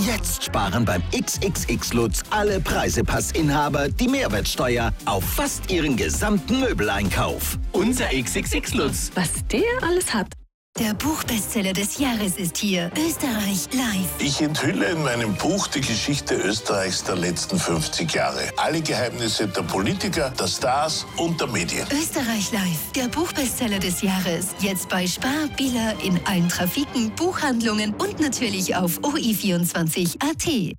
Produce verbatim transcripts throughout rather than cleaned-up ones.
Jetzt sparen beim X X X Lutz alle Preisepassinhaber die Mehrwertsteuer auf fast ihren gesamten Möbeleinkauf. Unser X X X Lutz. Was der alles hat. Der Buchbestseller des Jahres ist hier. Österreich live. Ich enthülle in meinem Buch die Geschichte Österreichs der letzten fünfzig Jahre. Alle Geheimnisse der Politiker, der Stars und der Medien. Österreich live. Der Buchbestseller des Jahres. Jetzt bei Spar, Billa, in allen Trafiken, Buchhandlungen und natürlich auf O I vierundzwanzig Punkt A T.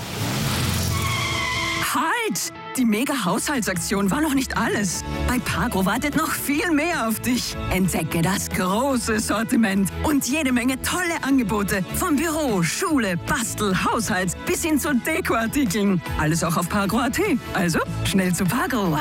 Halt! Die Mega-Haushaltsaktion war noch nicht alles. Bei Pagro wartet noch viel mehr auf dich. Entdecke das große Sortiment und jede Menge tolle Angebote. Vom Büro, Schule, Bastel, Haushalt bis hin zu Dekoartikeln. Alles auch auf Pagro Punkt A T. Also schnell zu Pagro.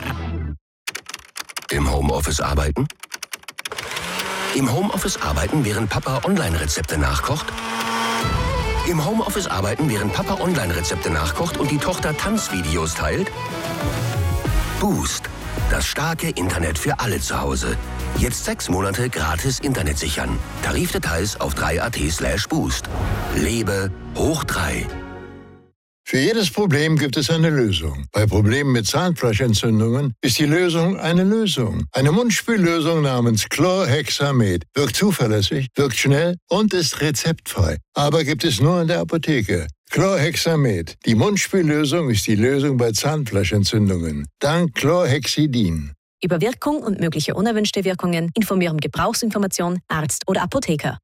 Im Homeoffice arbeiten? Im Homeoffice arbeiten, während Papa Online-Rezepte nachkocht? Im Homeoffice arbeiten, während Papa Online-Rezepte nachkocht und die Tochter Tanzvideos teilt? Boost. Das starke Internet für alle zu Hause. Jetzt sechs Monate gratis Internet sichern. Tarifdetails auf drei Punkt A T slash boost. Lebe hoch drei. Für jedes Problem gibt es eine Lösung. Bei Problemen mit Zahnfleischentzündungen ist die Lösung eine Lösung. Eine Mundspüllösung namens Chlorhexamed wirkt zuverlässig, wirkt schnell und ist rezeptfrei. Aber gibt es nur in der Apotheke. Chlorhexamed. Die Mundspüllösung ist die Lösung bei Zahnfleischentzündungen. Dank Chlorhexidin. Über Wirkung und mögliche unerwünschte Wirkungen informieren Gebrauchsinformation, Arzt oder Apotheker.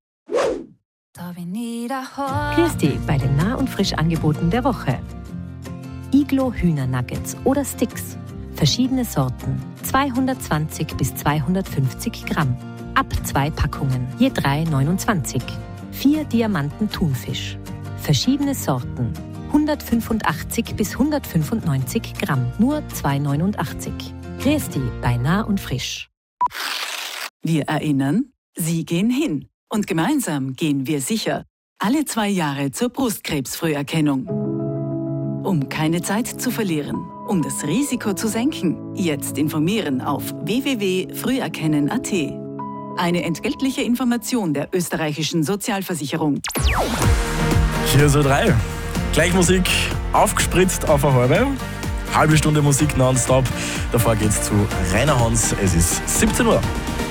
Grüß dich bei den Nah- und Frischangeboten der Woche. Iglo Hühnernuggets oder Sticks. Verschiedene Sorten. zweihundertzwanzig bis zweihundertfünfzig Gramm. Ab zwei Packungen. Je drei neunundzwanzig. Vier Diamanten Thunfisch. Verschiedene Sorten. hundertfünfundachtzig bis hundertfünfundneunzig Gramm. Nur zwei neunundachtzig. Grüß dich bei Nah- und Frisch. Wir erinnern, Sie gehen hin. Und gemeinsam gehen wir sicher alle zwei Jahre zur Brustkrebsfrüherkennung. Um keine Zeit zu verlieren, um das Risiko zu senken, jetzt informieren auf w w w punkt früherkennen punkt a t. Eine entgeltliche Information der österreichischen Sozialversicherung. Hier ist Ö drei. Gleich Musik aufgespritzt auf eine halbe. Halbe Stunde Musik nonstop. Davor geht's zu Rainer Hans. Es ist siebzehn Uhr.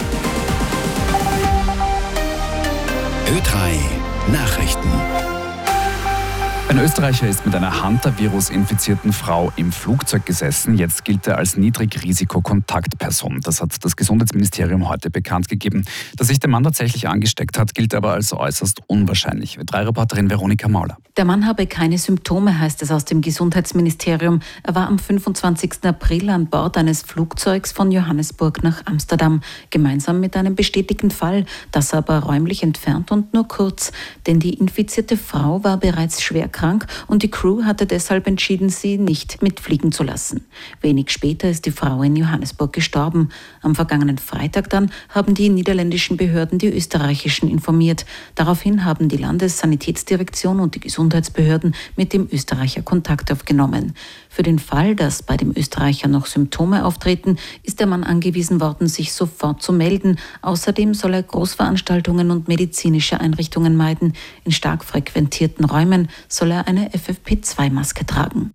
Ö drei Nachrichten. Ein Österreicher ist mit einer Hantavirus-infizierten Frau im Flugzeug gesessen. Jetzt gilt er als Niedrigrisiko-Kontaktperson. Das hat das Gesundheitsministerium heute bekannt gegeben. Dass sich der Mann tatsächlich angesteckt hat, gilt aber als äußerst unwahrscheinlich. Ö drei Reporterin Veronika Mauler. Der Mann habe keine Symptome, heißt es aus dem Gesundheitsministerium. Er war am fünfundzwanzigsten April an Bord eines Flugzeugs von Johannesburg nach Amsterdam, gemeinsam mit einem bestätigten Fall, das aber räumlich entfernt und nur kurz. Denn die infizierte Frau war bereits schwer krank und die Crew hatte deshalb entschieden, sie nicht mitfliegen zu lassen. Wenig später ist die Frau in Johannesburg gestorben. Am vergangenen Freitag dann haben die niederländischen Behörden die österreichischen informiert. Daraufhin haben die Landessanitätsdirektion und die Gesundheitsbehörden mit dem Österreicher Kontakt aufgenommen. Für den Fall, dass bei dem Österreicher noch Symptome auftreten, ist der Mann angewiesen worden, sich sofort zu melden. Außerdem soll er Großveranstaltungen und medizinische Einrichtungen meiden. In stark frequentierten Räumen soll er eine F F P zwei Maske tragen.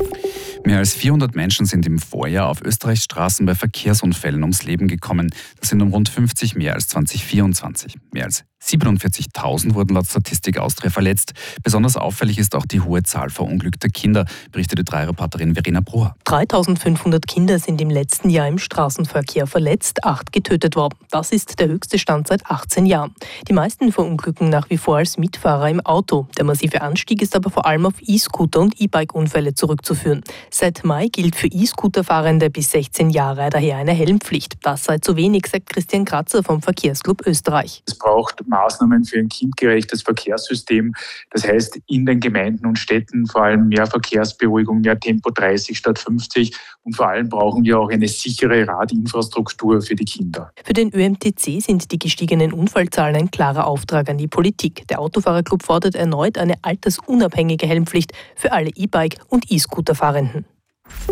Mehr als vierhundert Menschen sind im Vorjahr auf Österreichs Straßen bei Verkehrsunfällen ums Leben gekommen. Das sind um rund fünfzig mehr als zweitausendvierundzwanzig. Mehr als siebenundvierzigtausend wurden laut Statistik Austria verletzt. Besonders auffällig ist auch die hohe Zahl verunglückter Kinder, berichtet Ö drei Reporterin Verena Bruhr. dreitausendfünfhundert Kinder sind im letzten Jahr im Straßenverkehr verletzt, acht getötet worden. Das ist der höchste Stand seit achtzehn Jahren. Die meisten verunglücken nach wie vor als Mitfahrer im Auto. Der massive Anstieg ist aber vor allem auf E-Scooter und E-Bike-Unfälle zurückzuführen. Seit Mai gilt für E-Scooter-Fahrende bis sechzehn Jahre daher eine Helmpflicht. Das sei zu wenig, sagt Christian Kratzer vom Verkehrsclub Österreich. Es braucht Maßnahmen für ein kindgerechtes Verkehrssystem. Das heißt, in den Gemeinden und Städten vor allem mehr Verkehrsberuhigung, mehr Tempo dreißig statt fünfzig. Und vor allem brauchen wir auch eine sichere Radinfrastruktur für die Kinder. Für den Ö M T C sind die gestiegenen Unfallzahlen ein klarer Auftrag an die Politik. Der Autofahrerclub fordert erneut eine altersunabhängige Helmpflicht für alle E-Bike- und E-Scooter-Fahrenden.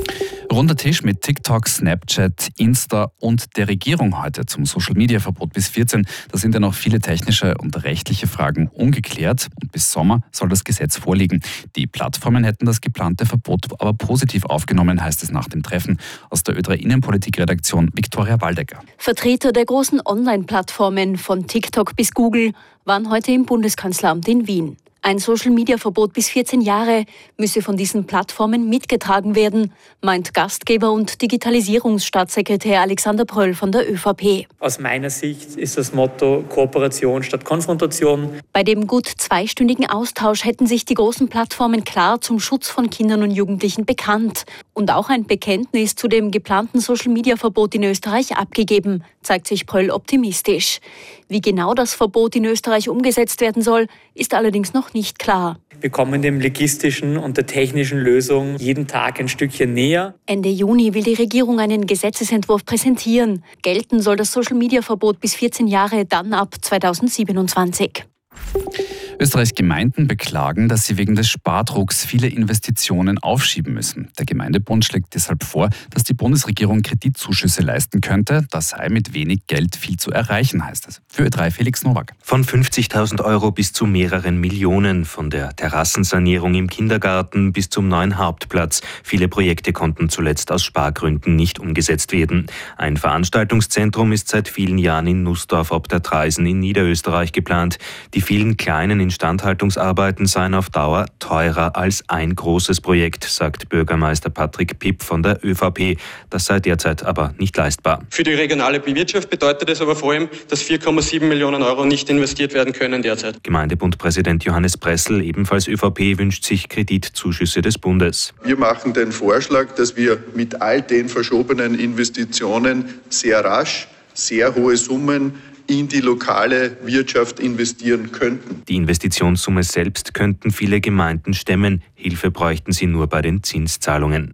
Runder Tisch mit TikTok, Snapchat, Insta und der Regierung heute zum Social-Media-Verbot bis vierzehn. Da sind ja noch viele technische und rechtliche Fragen ungeklärt und bis Sommer soll das Gesetz vorliegen. Die Plattformen hätten das geplante Verbot aber positiv aufgenommen, heißt es nach dem Treffen. Aus der Ö drei Innenpolitik-Redaktion Viktoria Waldecker. Vertreter der großen Online-Plattformen von TikTok bis Google waren heute im Bundeskanzleramt in Wien. Ein Social-Media-Verbot bis vierzehn Jahre müsse von diesen Plattformen mitgetragen werden, meint Gastgeber und Digitalisierungsstaatssekretär Alexander Pröll von der ÖVP. Aus meiner Sicht ist das Motto Kooperation statt Konfrontation. Bei dem gut zweistündigen Austausch hätten sich die großen Plattformen klar zum Schutz von Kindern und Jugendlichen bekannt und auch ein Bekenntnis zu dem geplanten Social-Media-Verbot in Österreich abgegeben, zeigt sich Pröll optimistisch. Wie genau das Verbot in Österreich umgesetzt werden soll, ist allerdings noch nicht klar. Wir kommen dem logistischen und der technischen Lösung jeden Tag ein Stückchen näher. Ende Juni will die Regierung einen Gesetzesentwurf präsentieren. Gelten soll das Social-Media-Verbot bis vierzehn Jahre, dann ab zweitausendsiebenundzwanzig. Österreichs Gemeinden beklagen, dass sie wegen des Spardrucks viele Investitionen aufschieben müssen. Der Gemeindebund schlägt deshalb vor, dass die Bundesregierung Kreditzuschüsse leisten könnte. Da sei mit wenig Geld viel zu erreichen, heißt es. Für Ö drei Felix Nowak. Von fünfzigtausend Euro bis zu mehreren Millionen. Von der Terrassensanierung im Kindergarten bis zum neuen Hauptplatz. Viele Projekte konnten zuletzt aus Spargründen nicht umgesetzt werden. Ein Veranstaltungszentrum ist seit vielen Jahren in Nussdorf ob der Traisen in Niederösterreich geplant. Die vielen kleinen Instandhaltungsarbeiten seien auf Dauer teurer als ein großes Projekt, sagt Bürgermeister Patrick Pipp von der ÖVP. Das sei derzeit aber nicht leistbar. Für die regionale Wirtschaft bedeutet es aber vor allem, dass vier Komma sieben Millionen Euro nicht investiert werden können derzeit. Gemeindebundpräsident Johannes Pressel, ebenfalls ÖVP, wünscht sich Kreditzuschüsse des Bundes. Wir machen den Vorschlag, dass wir mit all den verschobenen Investitionen sehr rasch, sehr hohe Summen in die lokale Wirtschaft investieren könnten. Die Investitionssumme selbst könnten viele Gemeinden stemmen. Hilfe bräuchten sie nur bei den Zinszahlungen.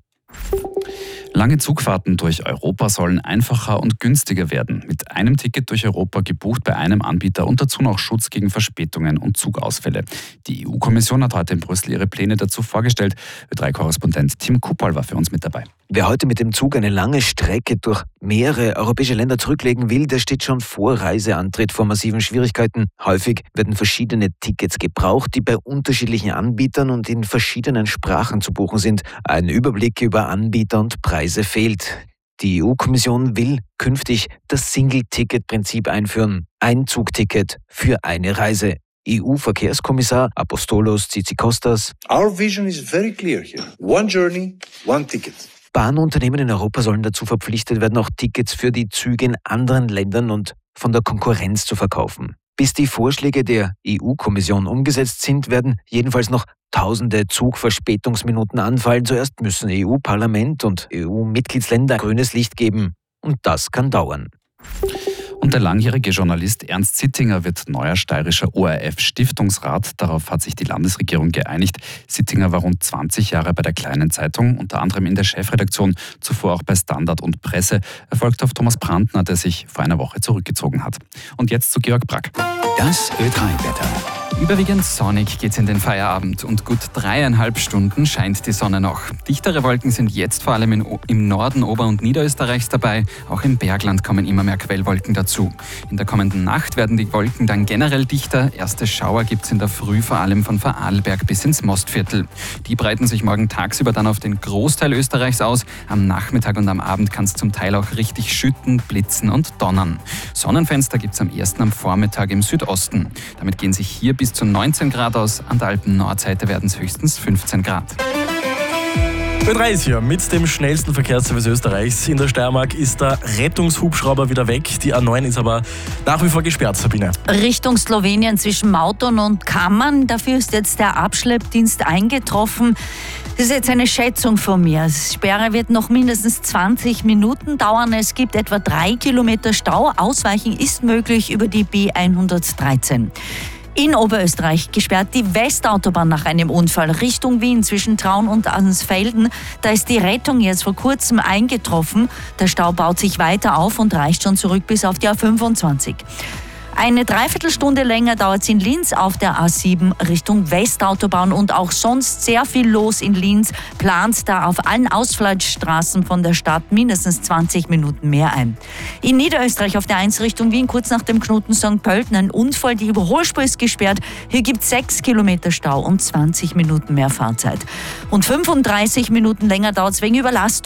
Lange Zugfahrten durch Europa sollen einfacher und günstiger werden. Mit einem Ticket durch Europa gebucht bei einem Anbieter und dazu noch Schutz gegen Verspätungen und Zugausfälle. Die E U-Kommission hat heute in Brüssel ihre Pläne dazu vorgestellt. Ö drei Korrespondent Tim Kuppal war für uns mit dabei. Wer heute mit dem Zug eine lange Strecke durch mehrere europäische Länder zurücklegen will, der steht schon vor Reiseantritt vor massiven Schwierigkeiten. Häufig werden verschiedene Tickets gebraucht, die bei unterschiedlichen Anbietern und in verschiedenen Sprachen zu buchen sind. Ein Überblick über Anbieter und Preise fehlt. Die E U-Kommission will künftig das Single-Ticket-Prinzip einführen. Ein Zugticket für eine Reise. E U-Verkehrskommissar Apostolos Tzitzikostas. Our vision is very clear here. One journey, one ticket. Bahnunternehmen in Europa sollen dazu verpflichtet werden, auch Tickets für die Züge in anderen Ländern und von der Konkurrenz zu verkaufen. Bis die Vorschläge der E U-Kommission umgesetzt sind, werden jedenfalls noch tausende Zugverspätungsminuten anfallen. Zuerst müssen E U-Parlament und E U-Mitgliedsländer grünes Licht geben. Und das kann dauern. Und der langjährige Journalist Ernst Sittinger wird neuer steirischer O R F-Stiftungsrat. Darauf hat sich die Landesregierung geeinigt. Sittinger war rund zwanzig Jahre bei der Kleinen Zeitung, unter anderem in der Chefredaktion, zuvor auch bei Standard und Presse. Er folgt auf Thomas Brandner, der sich vor einer Woche zurückgezogen hat. Und jetzt zu Georg Brack. Das Ö drei Wetter. Überwiegend sonnig geht's in den Feierabend und gut dreieinhalb Stunden scheint die Sonne noch. Dichtere Wolken sind jetzt vor allem in, im Norden Ober- und Niederösterreichs dabei. Auch im Bergland kommen immer mehr Quellwolken dazu. In der kommenden Nacht werden die Wolken dann generell dichter. Erste Schauer gibt's in der Früh vor allem von Vorarlberg bis ins Mostviertel. Die breiten sich morgen tagsüber dann auf den Großteil Österreichs aus. Am Nachmittag und am Abend kann es zum Teil auch richtig schütten, blitzen und donnern. Sonnenfenster gibt's am ersten am Vormittag im Südosten. Damit gehen sich hier bis zu neunzehn Grad aus. An der Alpen-Nordseite werden es höchstens fünfzehn Grad. Ö drei ist hier mit dem schnellsten Verkehrsservice Österreichs. In der Steiermark ist der Rettungshubschrauber wieder weg. Die A neun ist aber nach wie vor gesperrt, Sabine. Richtung Slowenien zwischen Mauton und Kammern. Dafür ist jetzt der Abschleppdienst eingetroffen. Das ist jetzt eine Schätzung von mir. Die Sperre wird noch mindestens zwanzig Minuten dauern. Es gibt etwa drei Kilometer Stau. Ausweichen ist möglich über die B hundertdreizehn. In Oberösterreich gesperrt die Westautobahn nach einem Unfall Richtung Wien zwischen Traun und Ansfelden. Da ist die Rettung jetzt vor kurzem eingetroffen. Der Stau baut sich weiter auf und reicht schon zurück bis auf die A fünfundzwanzig. Eine Dreiviertelstunde länger dauert es in Linz auf der A sieben Richtung Westautobahn und auch sonst sehr viel los in Linz. Plant da auf allen Ausfallstraßen von der Stadt mindestens zwanzig Minuten mehr ein. In Niederösterreich auf der eins Richtung Wien kurz nach dem Knoten Sankt Pölten ein Unfall. Die Überholspur ist gesperrt. Hier gibt es sechs Kilometer Stau und zwanzig Minuten mehr Fahrzeit. Und fünfunddreißig Minuten länger dauert es wegen Überlastung